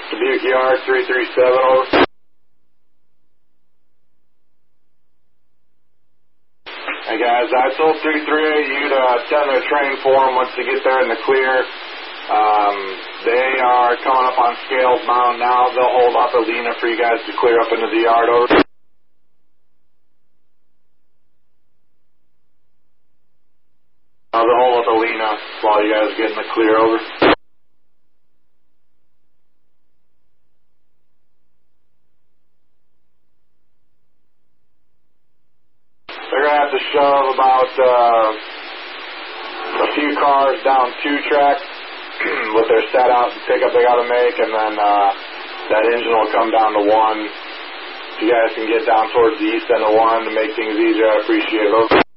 Dubuque Yard 337, over. Hey guys, I told 338 you to send their train for them once they get there in the clear. They are coming up on Scales Mound now. They'll hold up Alena for you guys to clear up into the yard, over. They'll hold up Alena while you guys get in the clear, over. They're going to have to shove about a few cars down 2 tracks with their set out and pickup they got to make, and then that engine will come down to 1. If you guys can get down towards the east end of 1 to make things easier, I appreciate it.